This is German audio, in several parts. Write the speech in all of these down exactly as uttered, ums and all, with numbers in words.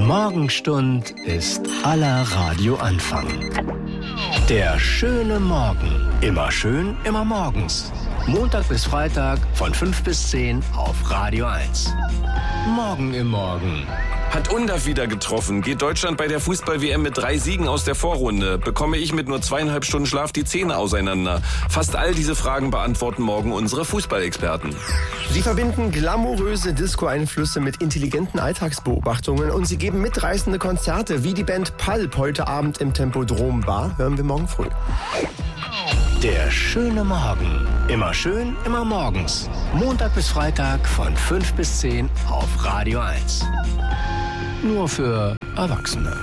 Morgenstund ist aller Radioanfang. Der schöne Morgen. Immer schön, immer morgens. Montag bis Freitag von fünf bis zehn auf Radio eins. Morgen im Morgen. Hat Undav wieder getroffen? Geht Deutschland bei der Fußball-W M mit drei Siegen aus der Vorrunde? Bekomme ich mit nur zweieinhalb Stunden Schlaf die Zähne auseinander? Fast all diese Fragen beantworten morgen unsere Fußballexperten. Sie verbinden glamouröse Disco-Einflüsse mit intelligenten Alltagsbeobachtungen und sie geben mitreißende Konzerte wie die Band Pulp heute Abend im Tempodrom Bar. Hören wir morgen früh. Der schöne Morgen. Immer schön, immer morgens. Montag bis Freitag von fünf bis zehn auf Radio eins. Nur für Erwachsene.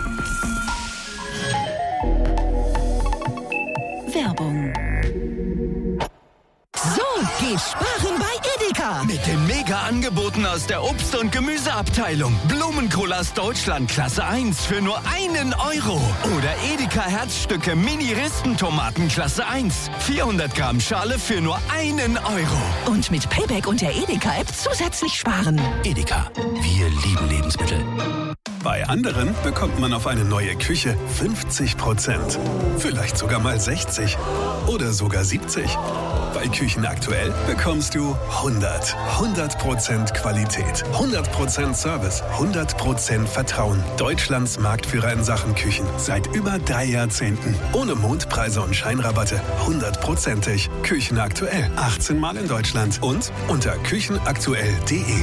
Werbung. So geht sparen bei Edeka. Mit den Mega-Angeboten aus der Obst- und Gemüseabteilung. Blumenkohl aus Deutschland Klasse eins für nur einen Euro. Oder Edeka Herzstücke Mini-Ristentomaten Klasse eins. vierhundert Gramm Schale für nur einen Euro. Und mit Payback und der Edeka-App zusätzlich sparen. Edeka, wir lieben Lebensmittel. Bei anderen bekommt man auf eine neue Küche fünfzig Prozent. Vielleicht sogar mal sechzig oder sogar siebzig. Bei Küchen aktuell bekommst du hundert. hundert Prozent Qualität, hundert Prozent Service, hundert Prozent Vertrauen. Deutschlands Marktführer in Sachen Küchen seit über drei Jahrzehnten. Ohne Mondpreise und Scheinrabatte. hundertprozentig. Küchen aktuell. achtzehn Mal in Deutschland und unter küchenaktuell punkt de.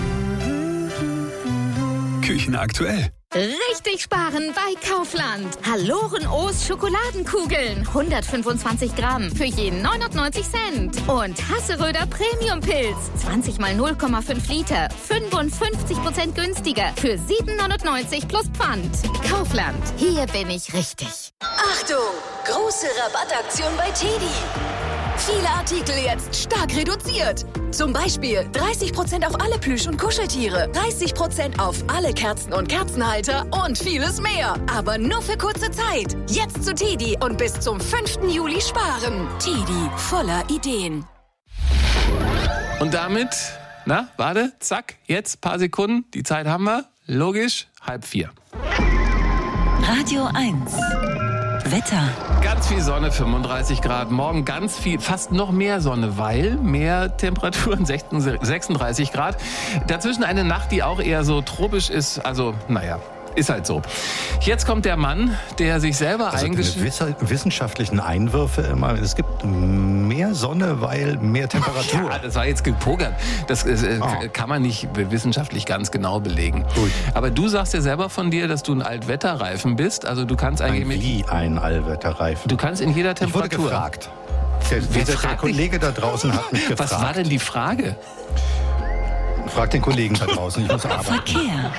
Küchen aktuell. Richtig sparen bei Kaufland. Hallorenoos Schokoladenkugeln. hundertfünfundzwanzig Gramm für jeden neunundneunzig Cent. Und Hasseröder Premium-Pilz. zwanzig mal null Komma fünf Liter. fünfundfünfzig Prozent günstiger. Für sieben neunundneunzig plus Pfand. Kaufland. Hier bin ich richtig. Achtung! Große Rabattaktion bei Teddy. Viele Artikel jetzt stark reduziert. Zum Beispiel dreißig Prozent auf alle Plüsch- und Kuscheltiere, dreißig Prozent auf alle Kerzen und Kerzenhalter und vieles mehr. Aber nur für kurze Zeit. Jetzt zu Teddy und bis zum fünften Juli sparen. Teddy, voller Ideen. Und damit, na, warte, zack, jetzt, paar Sekunden, die Zeit haben wir, logisch, halb vier. Radio eins. Wetter. Ganz viel Sonne, fünfunddreißig Grad. Morgen ganz viel, fast noch mehr Sonne, weil mehr Temperaturen, sechsunddreißig Grad. Dazwischen eine Nacht, die auch eher so tropisch ist. Also, naja, ist halt so. Jetzt kommt der Mann, der sich selber also eingeschrieben hat. Wissenschaftlichen Einwürfe immer. Es gibt mehr Sonne, weil mehr Temperatur. Ja, das war jetzt gepokert. Das äh, oh. kann man nicht wissenschaftlich ganz genau belegen. Gut. Aber du sagst ja selber von dir, dass du ein Allwetterreifen bist. Also du kannst eigentlich ein wie ein Allwetterreifen. Du kannst in jeder Temperatur. Ich wurde gefragt. Der, der, der Kollege da draußen hat mich gefragt. Was war denn die Frage? Frag den Kollegen da draußen. Ich muss arbeiten. Verkehr.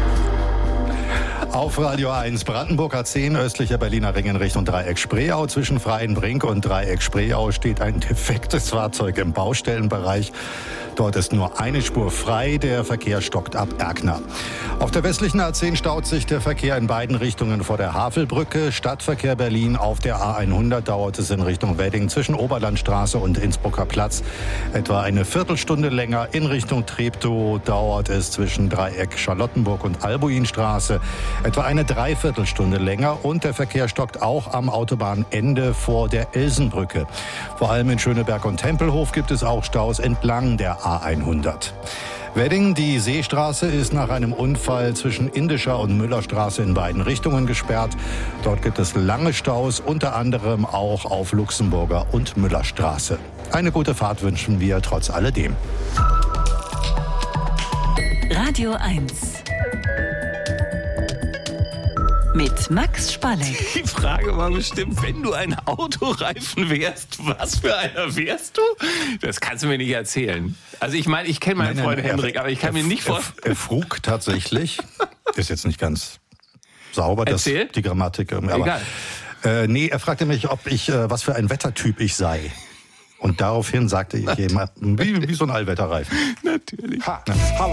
Auf Radio eins, Brandenburg A zehn, östlicher Berliner Ring in Richtung Dreieck Spreeau. Zwischen Freienbrink und Dreieck Spreeau steht ein defektes Fahrzeug im Baustellenbereich. Dort ist nur eine Spur frei, der Verkehr stockt ab Erkner. Auf der westlichen A zehn staut sich der Verkehr in beiden Richtungen vor der Havelbrücke. Stadtverkehr Berlin auf der A hundert dauert es in Richtung Wedding zwischen Oberlandstraße und Innsbrucker Platz etwa eine Viertelstunde länger. In Richtung Treptow dauert es zwischen Dreieck Charlottenburg und Albuinstraße etwa eine Dreiviertelstunde länger und der Verkehr stockt auch am Autobahnende vor der Elsenbrücke. Vor allem in Schöneberg und Tempelhof gibt es auch Staus entlang der A hundert. Wedding, die Seestraße, ist nach einem Unfall zwischen Indischer und Müllerstraße in beiden Richtungen gesperrt. Dort gibt es lange Staus, unter anderem auch auf Luxemburger und Müllerstraße. Eine gute Fahrt wünschen wir trotz alledem. Radio eins. Mit Max Spalleck. Die Frage war bestimmt, wenn du ein Autoreifen wärst, was für einer wärst du? Das kannst du mir nicht erzählen. Also ich meine, ich kenne meinen Freund Hendrik, aber ich kann mir nicht vorstellen. Er, er frug tatsächlich, ist jetzt nicht ganz sauber, das, die Grammatik. Aber, Egal. Äh, nee, er fragte mich, ob ich, äh, was für ein Wettertyp ich sei. Und daraufhin sagte ich jemand, wie, wie so ein Allwetterreifen. Natürlich. Ha.